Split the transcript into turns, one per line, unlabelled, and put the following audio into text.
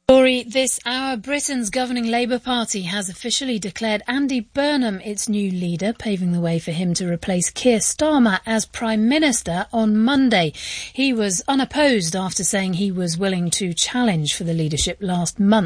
Story this hour, Britain's governing Labour Party has officially declared Andy Burnham its new leader, paving the way for him to replace Keir Starmer as Prime Minister on Monday. He was unopposed after saying he was willing to challenge for the leadership last month.